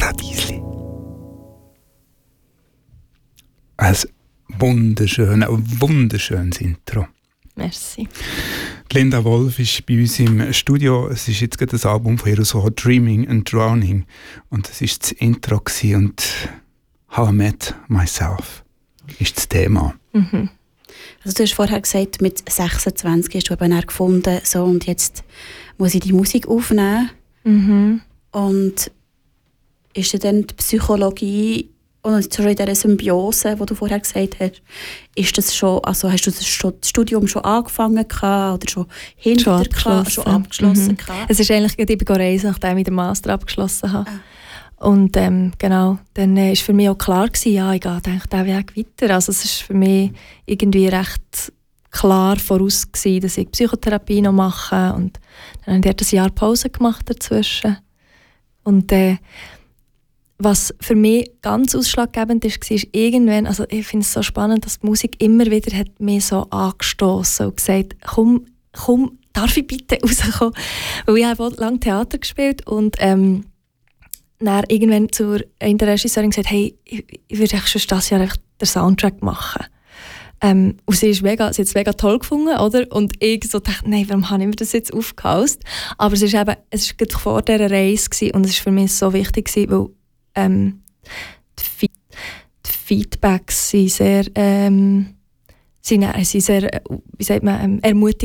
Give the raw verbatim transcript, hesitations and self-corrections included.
Paradiesli. Ein wunderschönes, wunderschönes Intro. Merci. Linda Wolf ist bei uns im Studio. Es ist jetzt gerade das Album von ihr rausgekommen, «Dreaming and Drowning». Und das war das Intro gewesen. Und «How I Met Myself» ist das Thema. Mhm. Also du hast vorher gesagt, mit sechsundzwanzig hast du eben dann gefunden, so, und jetzt muss ich die Musik aufnehmen. Mhm. Und ist dann die Psychologie und schon in dieser Symbiose, die du vorher gesagt hast, ist das schon, also hast du das, schon, das Studium schon angefangen gehabt, oder schon hinter schon abgeschlossen? Schon abgeschlossen mhm. Es ist eigentlich gerade über Reisen, nachdem ich den Master abgeschlossen habe. Ah. Und ähm, genau, dann war äh, für mich auch klar gewesen, ja, ich gehe diesen Weg weiter. Also es ist für mich irgendwie recht klar voraus gewesen, dass ich Psychotherapie noch mache. Und dann habe ich dort ein Jahr Pause gemacht dazwischen. Und äh, was für mich ganz ausschlaggebend ist, war, ist irgendwann, also ich finde es so spannend, dass die Musik immer wieder hat mich so angestoßen und gesagt, komm, komm, darf ich bitte rauskommen? Weil ich habe lange Theater gespielt und ähm, dann irgendwann zur Regisseurin gesagt, hey, ich, ich würde schon das Jahr einfach den Soundtrack machen. Ähm, und sie ist mega, sie hat es mega toll gefunden, oder? Und ich so dachte, nein, warum habe ich mir das jetzt aufgehaust? Aber es ist eben, es war vor dieser Reise gewesen, und es war für mich so wichtig gewesen, weil ähm, die, die Feedbacks sind sehr, ähm, sind, sind sehr, wie sagt man, ähm, ermutigend.